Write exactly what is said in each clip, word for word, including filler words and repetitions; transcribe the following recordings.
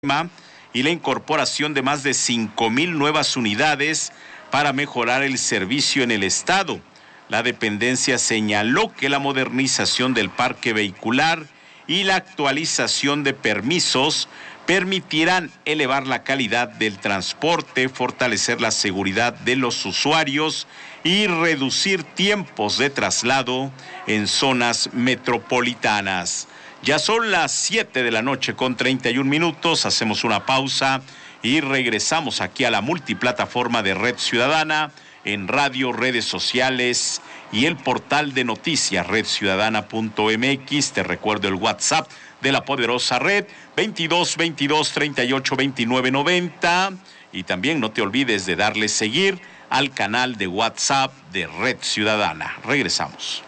y la incorporación de más de cinco mil nuevas unidades para mejorar el servicio en el estado. La dependencia señaló que la modernización del parque vehicular y la actualización de permisos permitirán elevar la calidad del transporte, fortalecer la seguridad de los usuarios y reducir tiempos de traslado en zonas metropolitanas. Ya son las siete de la noche con treinta y un minutos, hacemos una pausa y regresamos aquí a la multiplataforma de Red Ciudadana, en radio, redes sociales y el portal de noticias red ciudadana punto m x. Te recuerdo el WhatsApp de la poderosa red, veintidós veintidós treinta y ocho veintinueve noventa, y también no te olvides de darle seguir al canal de WhatsApp de Red Ciudadana. Regresamos.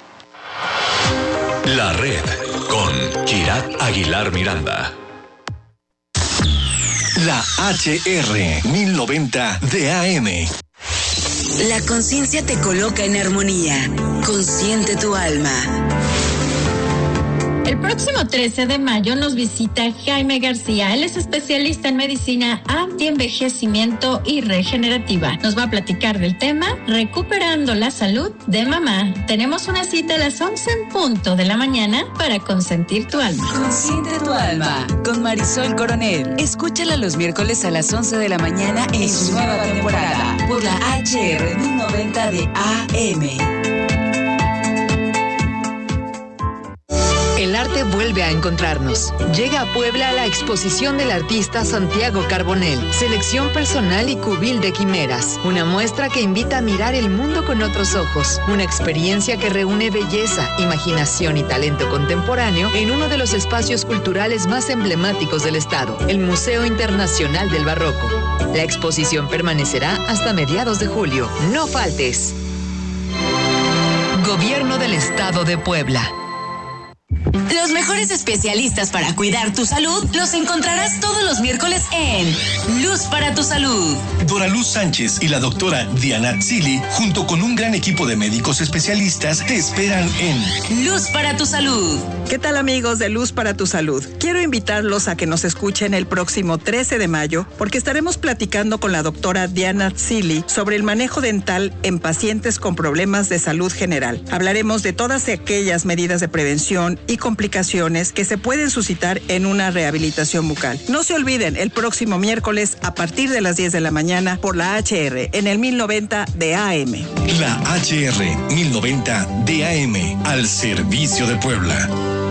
La Red con Kirat Aguilar Miranda. La H R mil noventa de A M. La conciencia te coloca en armonía. Consciente tu alma. El próximo trece de mayo nos visita Jaime García. Él es especialista en medicina antienvejecimiento y regenerativa. Nos va a platicar del tema Recuperando la salud de mamá. Tenemos una cita a las once en punto de la mañana para consentir tu alma. Consiente tu alma con Marisol Coronel. Escúchala los miércoles a las once de la mañana en su nueva temporada por la H R mil noventa de A M. El arte vuelve a encontrarnos. Llega a Puebla la exposición del artista Santiago Carbonell, selección personal y cubil de quimeras. Una muestra que invita a mirar el mundo con otros ojos. Una experiencia que reúne belleza, imaginación y talento contemporáneo en uno de los espacios culturales más emblemáticos del estado, el Museo Internacional del Barroco. La exposición permanecerá hasta mediados de julio. No faltes. Gobierno del Estado de Puebla. Los mejores especialistas para cuidar tu salud los encontrarás todos los miércoles en Luz para tu Salud. Dora Luz Sánchez y la doctora Diana Tzili, junto con un gran equipo de médicos especialistas, te esperan en Luz para tu Salud. ¿Qué tal, amigos de Luz para tu Salud? Quiero invitarlos a que nos escuchen el próximo trece de mayo porque estaremos platicando con la doctora Diana Tzili sobre el manejo dental en pacientes con problemas de salud general. Hablaremos de todas aquellas medidas de prevención y complicaciones que se pueden suscitar en una rehabilitación bucal. No se olviden, el próximo miércoles a partir de las diez de la mañana por la H R en el mil noventa de A M. La H R mil noventa de A M, al servicio de Puebla.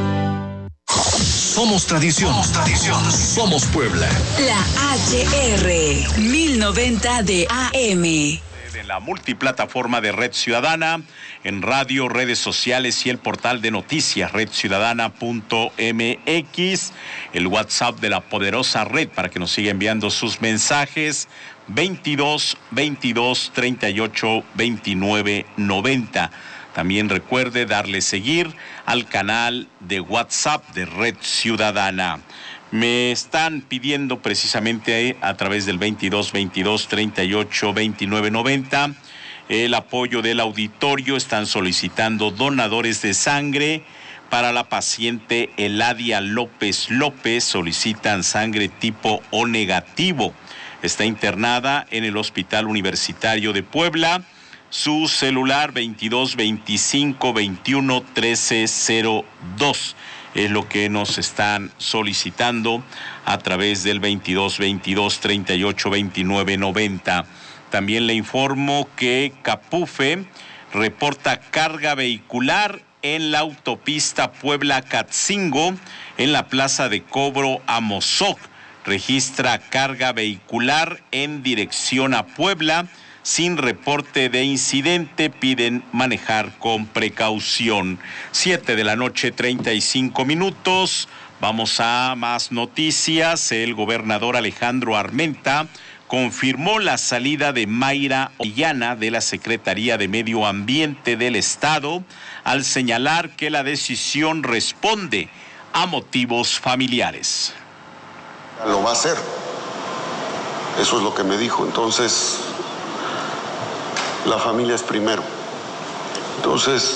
Somos tradición, somos tradición, somos Puebla. La H R mil noventa de A M. En la multiplataforma de Red Ciudadana, en radio, redes sociales y el portal de noticias red ciudadana punto m x, el WhatsApp de la poderosa red para que nos siga enviando sus mensajes, veintidós veintidós treinta y ocho veintinueve noventa. También recuerde darle seguir al canal de WhatsApp de Red Ciudadana. Me están pidiendo precisamente a través del veintidós veintidós treinta y ocho veintinueve noventa el apoyo del auditorio. Están solicitando donadores de sangre para la paciente Eladia López López. Solicitan sangre tipo O negativo. Está internada en el Hospital Universitario de Puebla. Su celular veintidós veinticinco veintiuno trece cero dos. Es lo que nos están solicitando a través del veintidós veintidós treinta y ocho veintinueve noventa. También le informo que Capufe reporta carga vehicular en la autopista Puebla-Catzingo, en la plaza de cobro Amozoc. Registra carga vehicular en dirección a Puebla. Sin reporte de incidente, piden manejar con precaución. Siete de la noche, treinta y cinco minutos. Vamos a más noticias. El gobernador Alejandro Armenta confirmó la salida de Mayra Orellana de la Secretaría de Medio Ambiente del Estado, al señalar que la decisión responde a motivos familiares. Lo va a hacer. Eso es lo que me dijo. Entonces, la familia es primero. Entonces,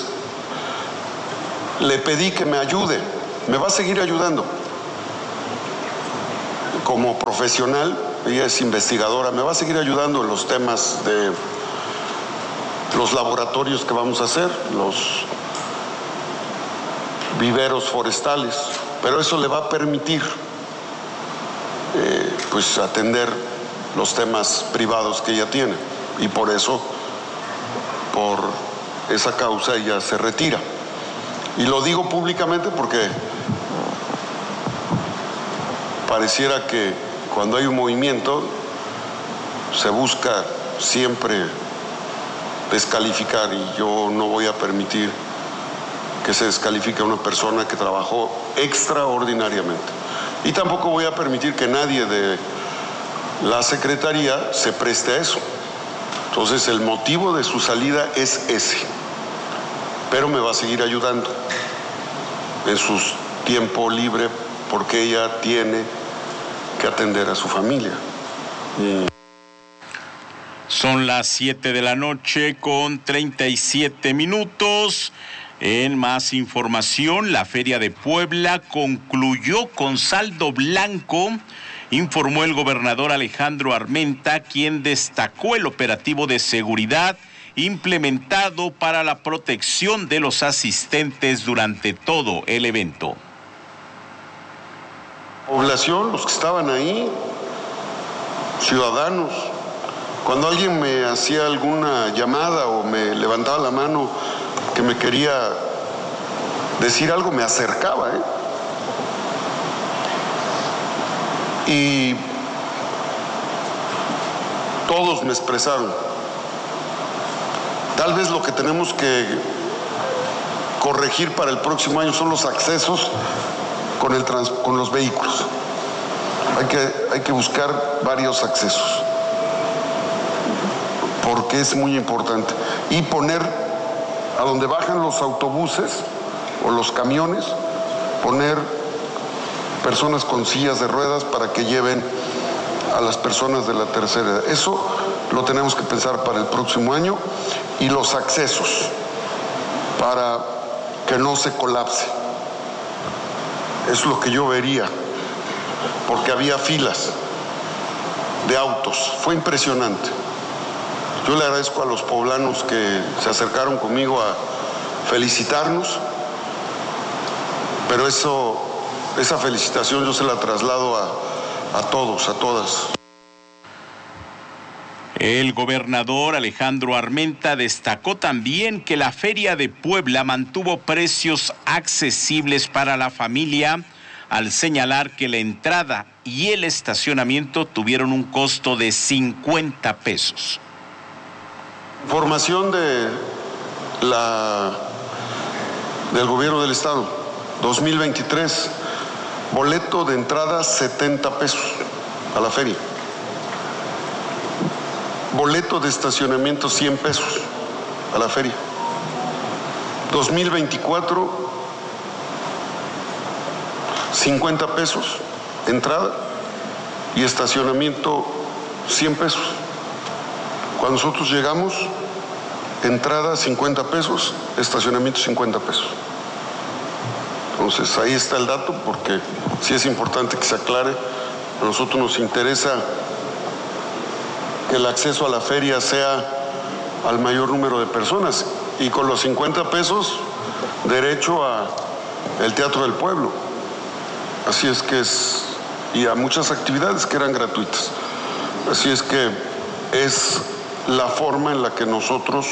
le pedí que me ayude. Me va a seguir ayudando. como profesional, ella es investigadora, me va a seguir ayudando en los temas de los laboratorios que vamos a hacer, los viveros forestales, pero eso le va a permitir eh, pues atender los temas privados que ella tiene, y por eso, por esa causa, ella se retira. Y lo digo públicamente porque pareciera que cuando hay un movimiento se busca siempre descalificar, y yo no voy a permitir que se descalifique a una persona que trabajó extraordinariamente. Y tampoco voy a permitir que nadie de la Secretaría se preste a eso. Entonces el motivo de su salida es ese, pero me va a seguir ayudando en su tiempo libre porque ella tiene que atender a su familia. Y... Son las siete de la noche con treinta y siete minutos. En más información, la Feria de Puebla concluyó con saldo blanco, informó el gobernador Alejandro Armenta, quien destacó el operativo de seguridad implementado para la protección de los asistentes durante todo el evento. Población, los que estaban ahí, ciudadanos, cuando alguien me hacía alguna llamada o me levantaba la mano que me quería decir algo, me acercaba, ¿eh? Y todos me expresaron. Tal vez lo que tenemos que corregir para el próximo año son los accesos con, el trans, con los vehículos. Hay que, hay que buscar varios accesos, porque es muy importante. Y poner a donde bajan los autobuses o los camiones, poner personas con sillas de ruedas para que lleven a las personas de la tercera edad. Eso lo tenemos que pensar para el próximo año. Y los accesos, para que no se colapse. Es lo que yo vería, porque había filas de autos. Fue impresionante. Yo le agradezco a los poblanos que se acercaron conmigo a felicitarnos, pero eso, esa felicitación yo se la traslado a, a todos, a todas. El gobernador Alejandro Armenta destacó también que la Feria de Puebla mantuvo precios accesibles para la familia, al señalar que la entrada y el estacionamiento tuvieron un costo de cincuenta pesos. Información de la, del gobierno del estado, dos mil veintitrés, boleto de entrada setenta pesos a la feria. Boleto de estacionamiento cien pesos a la feria. dos mil veinticuatro, cincuenta pesos entrada y estacionamiento cien pesos. Cuando nosotros llegamos, entrada cincuenta pesos, estacionamiento cincuenta pesos. Entonces ahí está el dato, porque sí es importante que se aclare. A nosotros nos interesa que el acceso a la feria sea al mayor número de personas, y con los cincuenta pesos derecho a el Teatro del Pueblo. Así es que es, y a muchas actividades que eran gratuitas. Así es que es la forma en la que nosotros...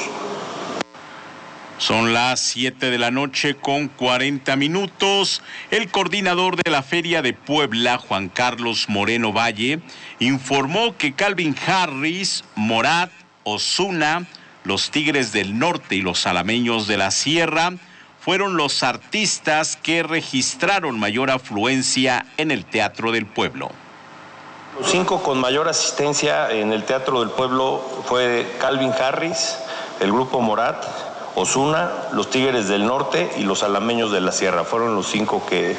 Son las siete de la noche con cuarenta minutos. El coordinador de la Feria de Puebla, Juan Carlos Moreno Valle, informó que Calvin Harris, Morat, Ozuna, los Tigres del Norte y los Alameños de la Sierra fueron los artistas que registraron mayor afluencia en el Teatro del Pueblo. Los cinco con mayor asistencia en el Teatro del Pueblo fue Calvin Harris, el Grupo Morat, Ozuna, los Tigres del Norte y los Alameños de la Sierra. Fueron los cinco que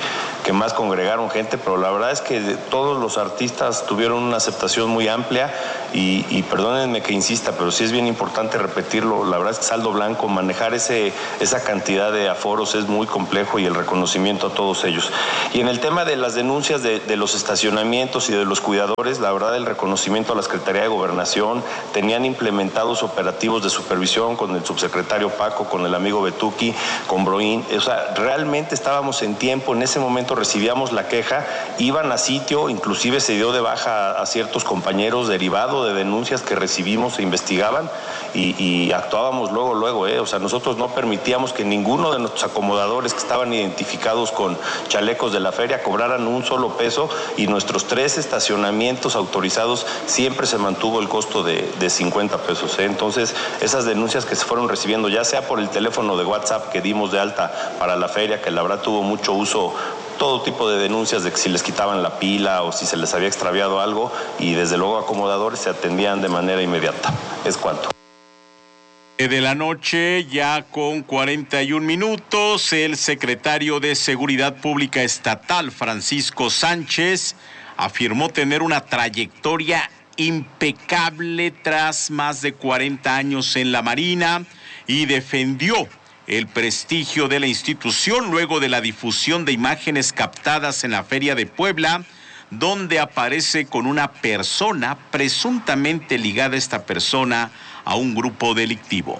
que más congregaron gente, pero la verdad es que todos los artistas tuvieron una aceptación muy amplia y, y perdónenme que insista, pero sí es bien importante repetirlo, la verdad es que saldo blanco, manejar ese, esa cantidad de aforos es muy complejo y el reconocimiento a todos ellos. Y en el tema de las denuncias de, de los estacionamientos y de los cuidadores, la verdad el reconocimiento a la Secretaría de Gobernación, tenían implementados operativos de supervisión con el subsecretario Paco, con el amigo Betuqui, con Broín, o sea, realmente estábamos en tiempo, en ese momento recibíamos la queja, iban a sitio, inclusive se dio de baja a, a ciertos compañeros derivado de denuncias que recibimos e investigaban y, y actuábamos luego, luego, ¿eh? O sea, nosotros no permitíamos que ninguno de nuestros acomodadores que estaban identificados con chalecos de la feria cobraran un solo peso y nuestros tres estacionamientos autorizados siempre se mantuvo el costo de, de cincuenta pesos, ¿eh? Entonces, esas denuncias que se fueron recibiendo, ya sea por el teléfono de WhatsApp que dimos de alta para la feria, que la verdad tuvo mucho uso, todo tipo de denuncias de que si les quitaban la pila o si se les había extraviado algo, y desde luego acomodadores se atendían de manera inmediata. Es cuanto. De la noche, ya con cuarenta y un minutos, el secretario de Seguridad Pública Estatal, Francisco Sánchez, afirmó tener una trayectoria impecable tras más de cuarenta años en la Marina y defendió el prestigio de la institución luego de la difusión de imágenes captadas en la Feria de Puebla, donde aparece con una persona presuntamente ligada a esta persona a un grupo delictivo.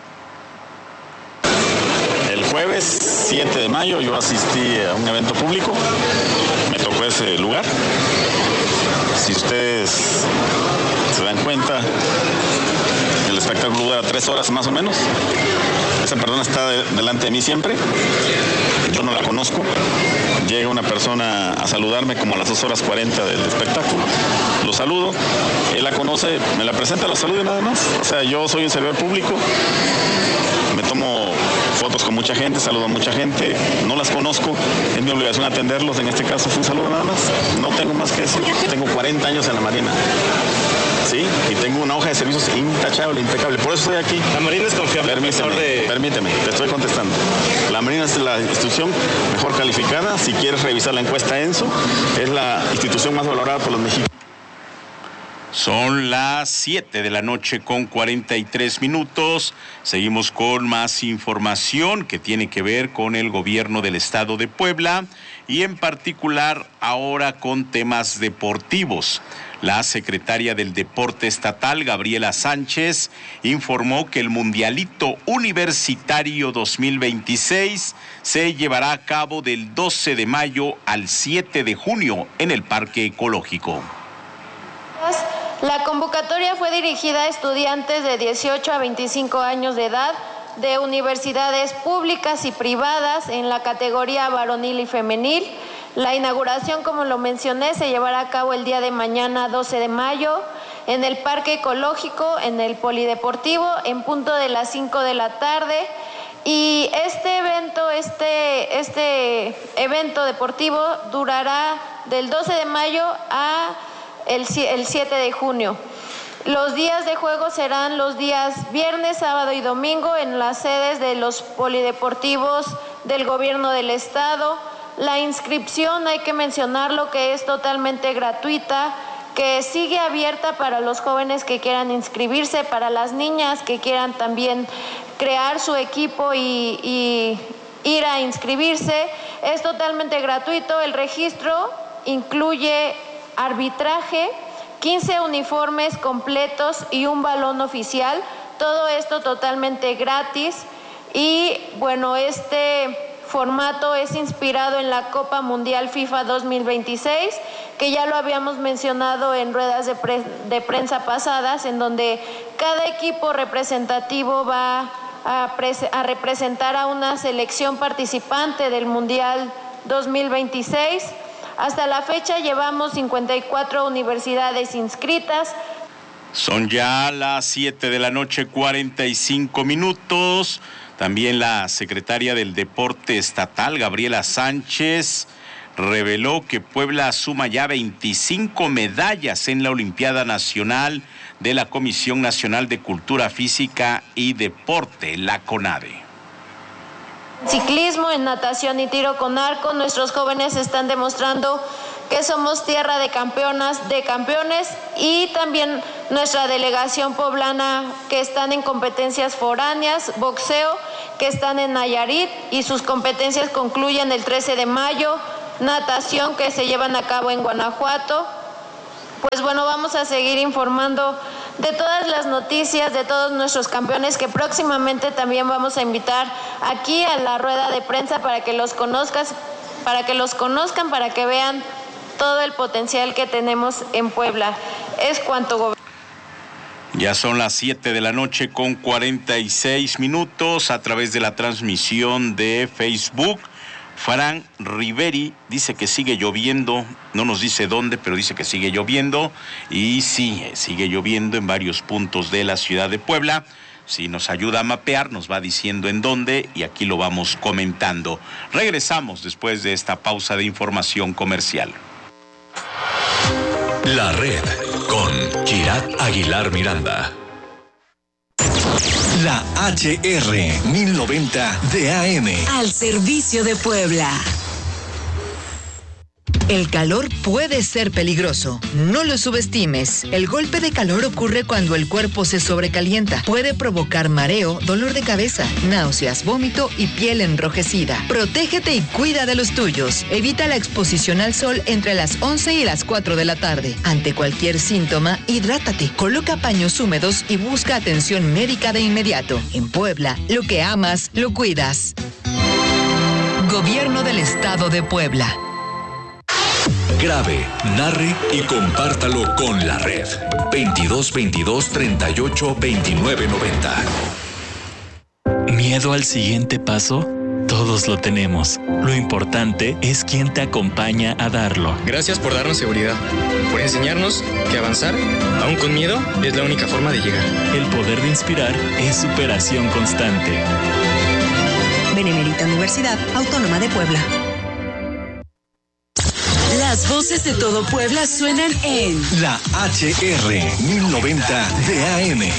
El jueves siete de mayo yo asistí a un evento público, me tocó ese lugar. Si ustedes se dan cuenta, el espectáculo dura tres horas más o menos. Esa persona está de, delante de mí siempre, yo no la conozco. Llega una persona a saludarme como a las dos horas cuarenta del espectáculo, lo saludo, él la conoce, me la presenta, la saludo y nada más. O sea, yo soy un servidor público, me tomo fotos con mucha gente, saludo a mucha gente, no las conozco, es mi obligación atenderlos, en este caso fue un saludo nada más, no tengo más que decir. Tengo cuarenta años en la Marina, sí, y tengo una hoja de servicios intachable, impecable, por eso estoy aquí. La Marina es confiable. Permíteme, de... permíteme, te estoy contestando. La Marina es la institución mejor calificada, si quieres revisar la encuesta ENSO, es la institución más valorada por los mexicanos. Son las siete de la noche con cuarenta y tres minutos. Seguimos con más información que tiene que ver con el gobierno del estado de Puebla y en particular ahora con temas deportivos. La secretaria del Deporte Estatal, Gabriela Sánchez, informó que el Mundialito Universitario dos mil veintiséis se llevará a cabo del doce de mayo al siete de junio en el Parque Ecológico. La convocatoria fue dirigida a estudiantes de dieciocho a veinticinco años de edad de universidades públicas y privadas en la categoría varonil y femenil. La inauguración, como lo mencioné, se llevará a cabo el día de mañana, doce de mayo, en el Parque Ecológico, en el Polideportivo, en punto de las cinco de la tarde. Y este evento, este, este evento deportivo durará del doce de mayo a el, el siete de junio. Los días de juego serán los días viernes, sábado y domingo en las sedes de los polideportivos del gobierno del estado. La inscripción, hay que mencionarlo, que es totalmente gratuita, que sigue abierta para los jóvenes que quieran inscribirse, para las niñas que quieran también crear su equipo y, y ir a inscribirse. Es totalmente gratuito. El registro incluye arbitraje, quince uniformes completos y un balón oficial. Todo esto totalmente gratis. Y bueno, este formato es inspirado en la Copa Mundial FIFA dos mil veintiséis, que ya lo habíamos mencionado en ruedas de, pre de prensa pasadas, en donde cada equipo representativo va a, a representar a una selección participante del Mundial dos mil veintiséis. Hasta la fecha llevamos cincuenta y cuatro universidades inscritas. Son ya las siete de la noche, cuarenta y cinco minutos. También la secretaria del Deporte Estatal, Gabriela Sánchez, reveló que Puebla suma ya veinticinco medallas en la Olimpiada Nacional de la Comisión Nacional de Cultura Física y Deporte, la CONADE. ciclismo, en natación y tiro con arco. Nuestros jóvenes están demostrando que somos tierra de campeonas, de campeones, y también nuestra delegación poblana, que están en competencias foráneas, boxeo, que están en Nayarit y sus competencias concluyen el trece de mayo, natación que se llevan a cabo en Guanajuato. Pues bueno, vamos a seguir informando de todas las noticias, de todos nuestros campeones, que próximamente también vamos a invitar aquí a la rueda de prensa para que los conozcas, para que los conozcan, para que vean todo el potencial que tenemos en Puebla. Es cuanto, gobernador. Ya son las siete de la noche con cuarenta y seis minutos a través de la transmisión de Facebook. Fran Riveri dice que sigue lloviendo, no nos dice dónde, pero dice que sigue lloviendo, y sí, sigue lloviendo en varios puntos de la ciudad de Puebla. Si nos ayuda a mapear, nos va diciendo en dónde y aquí lo vamos comentando. Regresamos después de esta pausa de información comercial. La Red con Kirat Aguilar Miranda. La H R mil noventa de A M. Al servicio de Puebla. El calor puede ser peligroso. No lo subestimes. El golpe de calor ocurre cuando el cuerpo se sobrecalienta. Puede provocar mareo, dolor de cabeza, náuseas, vómito y piel enrojecida. Protégete y cuida de los tuyos. Evita la exposición al sol entre las once y las cuatro de la tarde. Ante cualquier síntoma, hidrátate. Coloca paños húmedos y busca atención médica de inmediato. En Puebla, lo que amas, lo cuidas. Gobierno del Estado de Puebla. Grabe, narre y compártalo con la red. veintidós veintidós treinta y ocho veintinueve noventa. ¿Miedo al siguiente paso? Todos lo tenemos. Lo importante es quién te acompaña a darlo. Gracias por darnos seguridad, por enseñarnos que avanzar, aún con miedo, es la única forma de llegar. El poder de inspirar es superación constante. Benemérita Universidad Autónoma de Puebla. Las voces de todo Puebla suenan en la H R mil noventa de A M.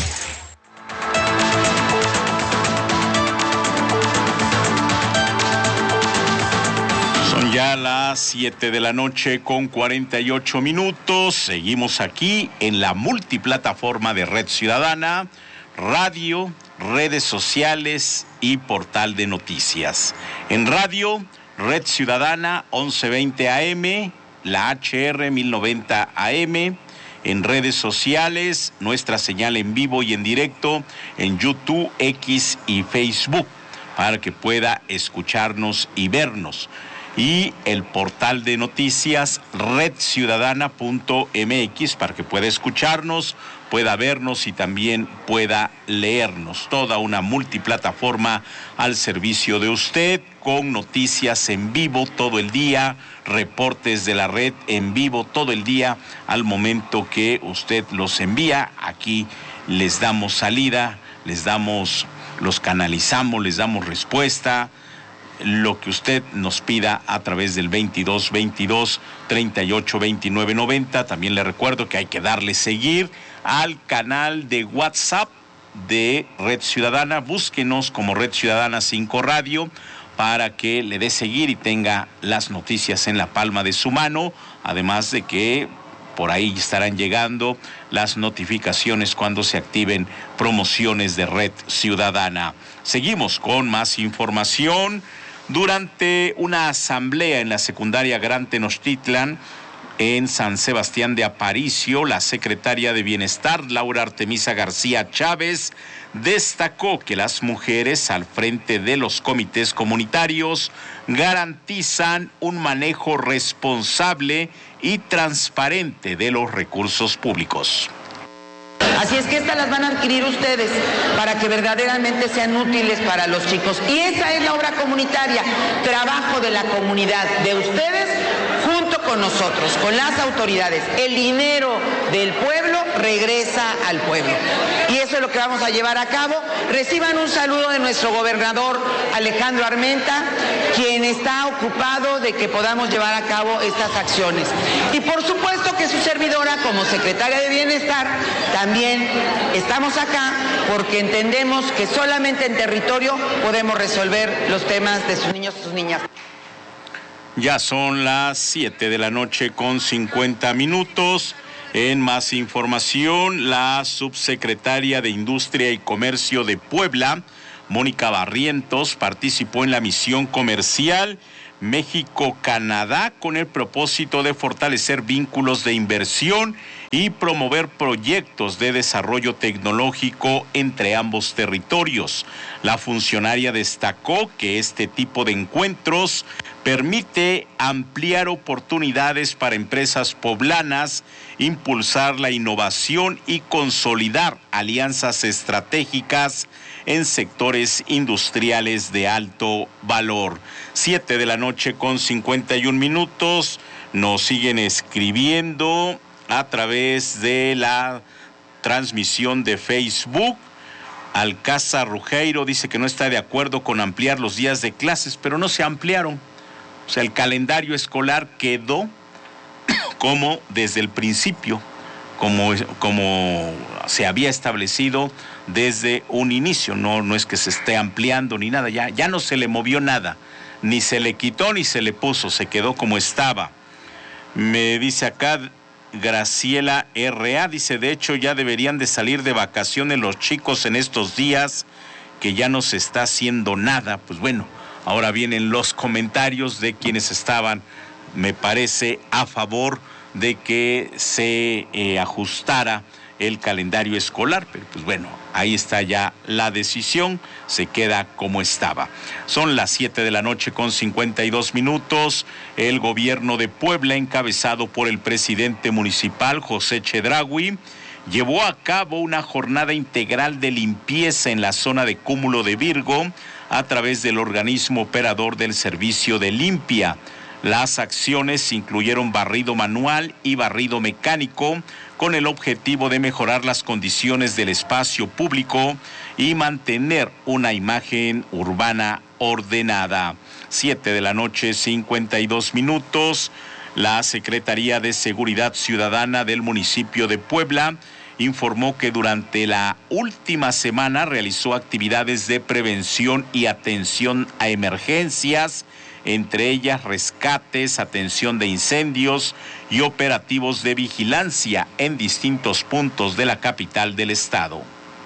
Son ya las siete de la noche con cuarenta y ocho minutos. Seguimos aquí en la multiplataforma de Red Ciudadana, radio, redes sociales y portal de noticias. En radio, Red Ciudadana once veinte A M, la H R mil noventa A M, en redes sociales, nuestra señal en vivo y en directo en YouTube, X y Facebook, para que pueda escucharnos y vernos. Y el portal de noticias red ciudadana punto m x para que pueda escucharnos, pueda vernos y también pueda leernos. Toda una multiplataforma al servicio de usted, con noticias en vivo todo el día, reportes de la red en vivo todo el día, al momento que usted los envía. Aquí les damos salida, les damos, los canalizamos, les damos respuesta, lo que usted nos pida a través del veintidós veintidós treinta y ocho veintinueve noventa. También le recuerdo que hay que darle seguir al canal de WhatsApp de Red Ciudadana. Búsquenos como Red Ciudadana cinco Radio para que le dé seguir y tenga las noticias en la palma de su mano, además de que por ahí estarán llegando las notificaciones cuando se activen promociones de Red Ciudadana. Seguimos con más información. Durante una asamblea en la secundaria Gran Tenochtitlan, en San Sebastián de Aparicio, la secretaria de Bienestar, Laura Artemisa García Chávez, destacó que las mujeres al frente de los comités comunitarios garantizan un manejo responsable y transparente de los recursos públicos. Así es que estas las van a adquirir ustedes para que verdaderamente sean útiles para los chicos. Y esa es la obra comunitaria, trabajo de la comunidad, de ustedes, junto con con nosotros, con las autoridades. El dinero del pueblo regresa al pueblo. Y eso es lo que vamos a llevar a cabo. Reciban un saludo de nuestro gobernador Alejandro Armenta, quien está ocupado de que podamos llevar a cabo estas acciones. Y por supuesto que su servidora, como secretaria de Bienestar, también estamos acá porque entendemos que solamente en territorio podemos resolver los temas de sus niños y sus niñas. Ya son las siete de la noche con cincuenta minutos. En más información, la subsecretaria de Industria y Comercio de Puebla, Mónica Barrientos, participó en la misión comercial México-Canadá con el propósito de fortalecer vínculos de inversión y promover proyectos de desarrollo tecnológico entre ambos territorios. La funcionaria destacó que este tipo de encuentros permite ampliar oportunidades para empresas poblanas, impulsar la innovación y consolidar alianzas estratégicas en sectores industriales de alto valor. Siete de la noche con cincuenta y un minutos. Nos siguen escribiendo a través de la transmisión de Facebook. Alcázar Rugeiro dice que no está de acuerdo con ampliar los días de clases, pero no se ampliaron. O sea, el calendario escolar quedó como desde el principio, como, como se había establecido desde un inicio. No, no es que se esté ampliando ni nada, ya, ya no se le movió nada, ni se le quitó ni se le puso, se quedó como estaba. Me dice acá Graciela R A, dice, de hecho ya deberían de salir de vacaciones los chicos en estos días, que ya no se está haciendo nada. Pues bueno, ahora vienen los comentarios de quienes estaban, me parece, a favor de que se eh, ajustara el calendario escolar, pero pues bueno, ahí está ya la decisión, se queda como estaba. Son las siete de la noche con cincuenta y dos minutos. El gobierno de Puebla, encabezado por el presidente municipal José Chedraui, llevó a cabo una jornada integral de limpieza en la zona de Cúmulo de Virgo a través del organismo operador del servicio de limpia. Las acciones incluyeron barrido manual y barrido mecánico con el objetivo de mejorar las condiciones del espacio público y mantener una imagen urbana ordenada. Siete de la noche, cincuenta y dos minutos. La Secretaría de Seguridad Ciudadana del municipio de Puebla informó que durante la última semana realizó actividades de prevención y atención a emergencias, entre ellas rescates, atención de incendios y operativos de vigilancia en distintos puntos de la capital del estado.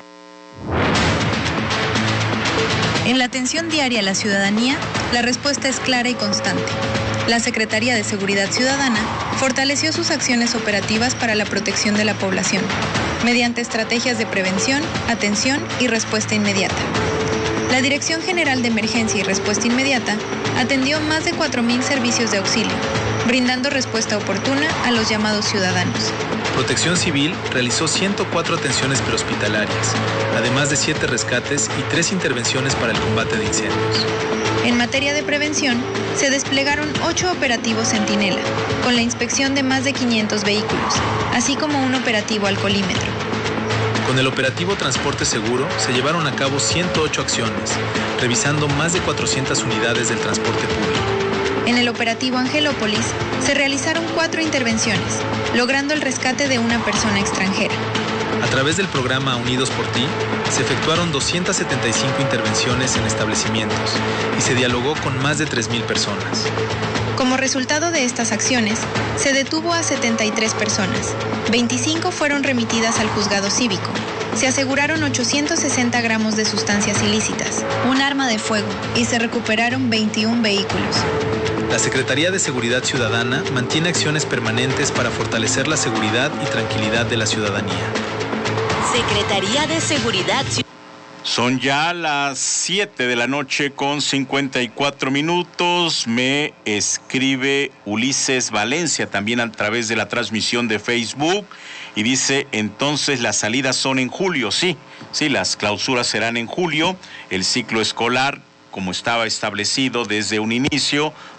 En la atención diaria a la ciudadanía, la respuesta es clara y constante. La Secretaría de Seguridad Ciudadana fortaleció sus acciones operativas para la protección de la población, mediante estrategias de prevención, atención y respuesta inmediata. La Dirección General de Emergencia y Respuesta Inmediata atendió más de cuatro mil servicios de auxilio, brindando respuesta oportuna a los llamados ciudadanos. Protección Civil realizó ciento cuatro atenciones prehospitalarias, además de siete rescates y tres intervenciones para el combate de incendios. En materia de prevención, se desplegaron ocho operativos Centinela, con la inspección de más de quinientos vehículos, así como un operativo alcoholímetro. Con el operativo Transporte Seguro se llevaron a cabo ciento ocho acciones, revisando más de cuatrocientas unidades del transporte público. En el operativo Angelópolis se realizaron cuatro intervenciones, logrando el rescate de una persona extranjera. A través del programa Unidos por Ti, se efectuaron doscientas setenta y cinco intervenciones en establecimientos y se dialogó con más de tres mil personas. Como resultado de estas acciones, se detuvo a setenta y tres personas, veinticinco fueron remitidas al juzgado cívico, se aseguraron ochocientos sesenta gramos de sustancias ilícitas, un arma de fuego y se recuperaron veintiún vehículos. La Secretaría de Seguridad Ciudadana mantiene acciones permanentes para fortalecer la seguridad y tranquilidad de la ciudadanía. Secretaría de Seguridad Ciudadana. Son ya las siete de la noche con cincuenta y cuatro minutos. Me escribe Ulises Valencia también a través de la transmisión de Facebook y dice, entonces las salidas son en julio. Sí, sí, las clausuras serán en julio. El ciclo escolar, como estaba establecido desde un inicio,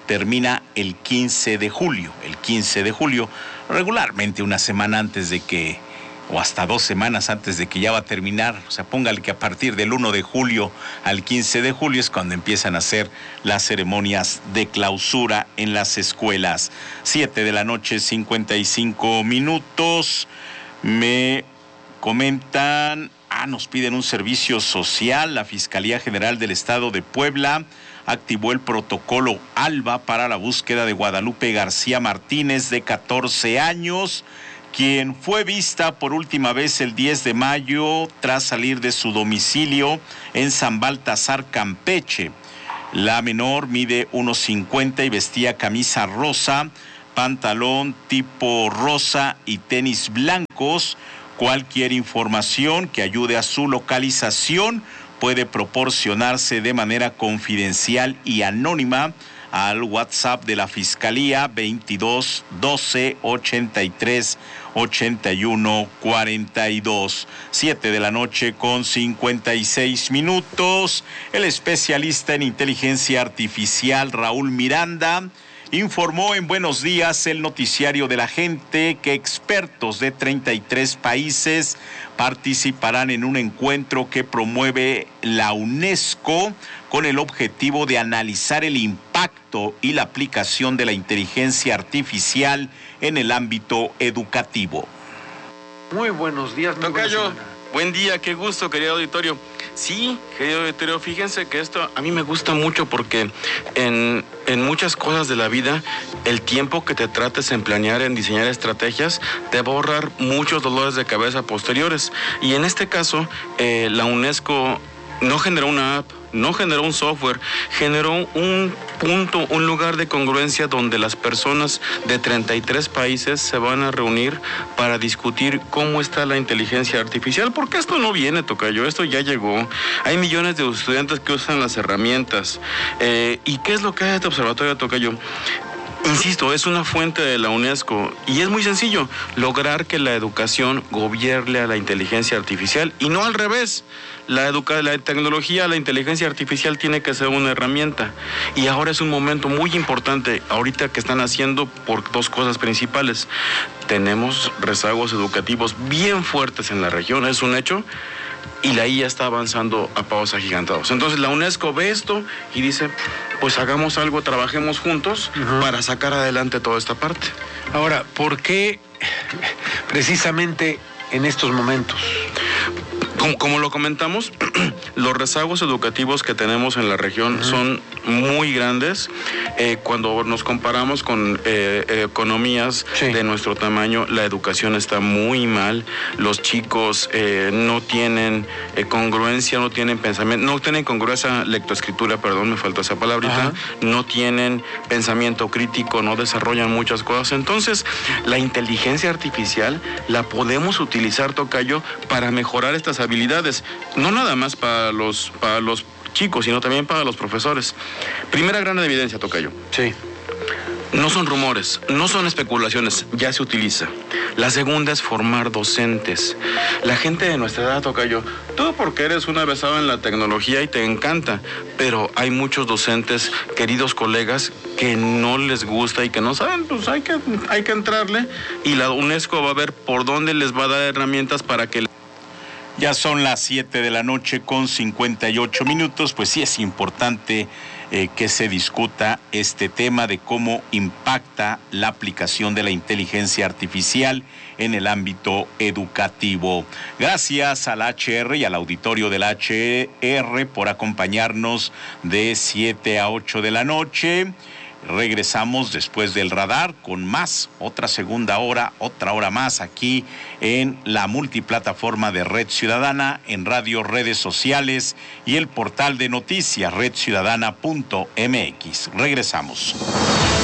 termina el quince de julio. El quince de julio, regularmente una semana antes de que, o hasta dos semanas antes de que ya va a terminar, o sea, póngale que a partir del uno de julio al quince de julio es cuando empiezan a hacer las ceremonias de clausura en las escuelas. Siete de la noche, cincuenta y cinco minutos. Me comentan, ah, nos piden un servicio social. La Fiscalía General del Estado de Puebla activó el protocolo ALBA para la búsqueda de Guadalupe García Martínez, de catorce años, quien fue vista por última vez el diez de mayo tras salir de su domicilio en San Baltasar, Campeche. La menor mide uno cincuenta y vestía camisa rosa, pantalón tipo rosa y tenis blancos. Cualquier información que ayude a su localización puede proporcionarse de manera confidencial y anónima al WhatsApp de la Fiscalía veintidós doce ochenta y tres ochenta y uno cuarenta y dos. Siete de la noche con cincuenta y seis minutos. El especialista en inteligencia artificial Raúl Miranda informó en Buenos Días, el noticiario de la gente, que expertos de treinta y tres países participarán en un encuentro que promueve la UNESCO con el objetivo de analizar el impacto y la aplicación de la inteligencia artificial en el ámbito educativo. Muy buenos días, muy Tocayo, buen día, qué gusto, querido auditorio. Sí, querido auditorio, fíjense que esto a mí me gusta mucho porque en, en muchas cosas de la vida, el tiempo que te trates en planear, en diseñar estrategias, te va a ahorrar muchos dolores de cabeza posteriores. Y en este caso, eh, la UNESCO no generó una app, no generó un software, generó un punto, un lugar de congruencia donde las personas de treinta y tres países se van a reunir para discutir cómo está la inteligencia artificial, porque esto no viene, Tocayo, esto ya llegó. Hay millones de estudiantes que usan las herramientas. Eh, ¿Y qué es lo que hace este observatorio, Tocayo? Insisto, es una fuente de la UNESCO y es muy sencillo, lograr que la educación gobierne a la inteligencia artificial y no al revés. La, educa la tecnología, la inteligencia artificial tiene que ser una herramienta y ahora es un momento muy importante, ahorita que están haciendo por dos cosas principales. Tenemos rezagos educativos bien fuertes en la región, es un hecho, y la I A está avanzando a pasos agigantados. Entonces la UNESCO ve esto y dice, pues hagamos algo, trabajemos juntos uh-huh. para sacar adelante toda esta parte. Ahora, ¿por qué precisamente en estos momentos? Como, como lo comentamos, los rezagos educativos que tenemos en la región uh-huh. son muy grandes. Eh, cuando nos comparamos con eh, economías sí. de nuestro tamaño, la educación está muy mal. Los chicos eh, no tienen eh, congruencia, no tienen pensamiento, no tienen congruencia lectoescritura, perdón, me faltó esa palabrita, uh-huh. no tienen pensamiento crítico, no desarrollan muchas cosas. Entonces, la inteligencia artificial la podemos utilizar, Tocayo, para mejorar estas habilidades, no nada más para los, para los chicos, sino también para los profesores. Primera gran evidencia, Tocayo. Sí. No son rumores, no son especulaciones, ya se utiliza. La segunda es formar docentes. La gente de nuestra edad, Tocayo, tú porque eres un avesado en la tecnología y te encanta, pero hay muchos docentes, queridos colegas, que no les gusta y que no saben, pues hay que, hay que entrarle y la UNESCO va a ver por dónde les va a dar herramientas para que... Ya son las siete de la noche con cincuenta y ocho minutos, pues sí es importante eh, que se discuta este tema de cómo impacta la aplicación de la inteligencia artificial en el ámbito educativo. Gracias al H R y al auditorio del H R por acompañarnos de siete a ocho de la noche. Regresamos después del radar con más, otra segunda hora, otra hora más aquí en la multiplataforma de Red Ciudadana, en radio, redes sociales y el portal de noticias red ciudadana punto m x. Regresamos.